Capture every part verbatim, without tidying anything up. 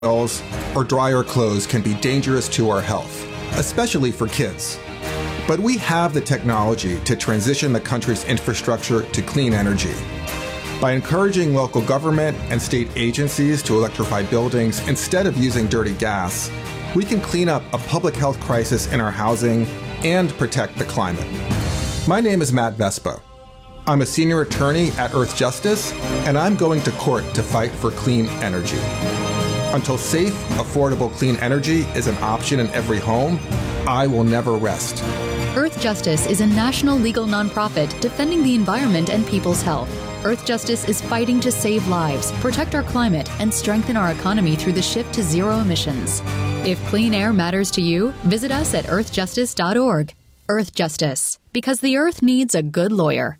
oils or drier clothes can be dangerous to our health, especially for kids. But we have the technology to transition the country's infrastructure to clean energy. By encouraging local government and state agencies to electrify buildings instead of using dirty gas, we can clean up a public health crisis in our housing and protect the climate. My name is Matt Vespa. I'm a senior attorney at Earth Justice, and I'm going to court to fight for clean energy. Until safe, affordable clean energy is an option in every home, I will never rest. Earth Justice is a national legal nonprofit defending the environment and people's health. Earth Justice is fighting to save lives, protect our climate, and strengthen our economy through the shift to zero emissions. If clean air matters to you, visit us at earth justice dot org. Earth Justice, because the earth needs a good lawyer.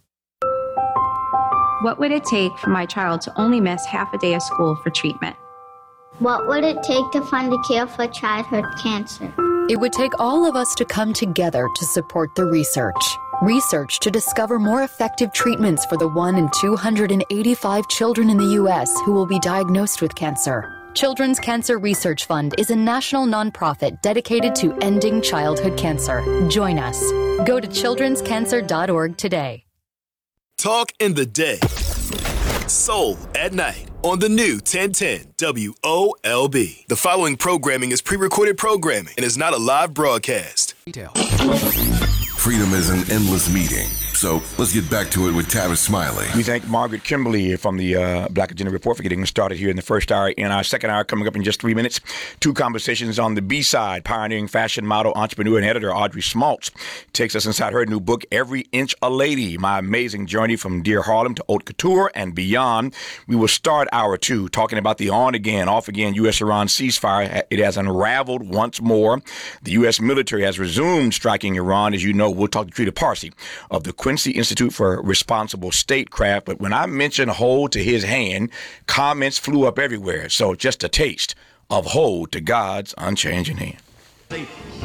What would it take for my child to only miss half a day of school for treatment? What would it take to fund a cure for childhood cancer? It would take all of us to come together to support the research. Research to discover more effective treatments for the one in two hundred eighty-five children in the U S who will be diagnosed with cancer. Children's Cancer Research Fund is a national nonprofit dedicated to ending childhood cancer. Join us. Go to children's cancer dot org today. Talk in the day. Soul at night on the new ten ten W O L B. The following programming is pre-recorded programming and is not a live broadcast. Freedom is an endless meeting. So let's get back to it with Tavis Smiley. We thank Margaret Kimberly from the uh, Black Agenda Report for getting us started here in the first hour. In our second hour, coming up in just three minutes, two conversations on the B-side. Pioneering fashion model, entrepreneur, and editor Audrey Smaltz takes us inside her new book, Every Inch a Lady, My Amazing Journey from Dear Harlem to Haute Couture and Beyond. We will start hour two talking about the on-again, off-again U S-Iran ceasefire. It has unraveled once more. The U S military has resumed striking Iran. As you know, we'll talk to Trita Parsi of the Quincy Institute for Responsible Statecraft. But when I mentioned hold to his hand, comments flew up everywhere. So just a taste of hold to God's unchanging hand.